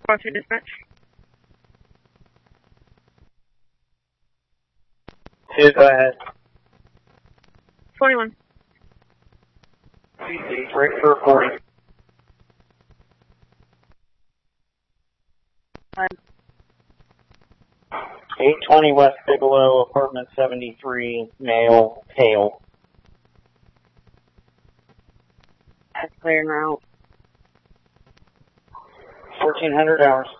4-2 dispatch. 2, go ahead. 41. Break for 40. 820 West Bigelow, apartment 73, male, tail. That's clear en route. 1400 hours.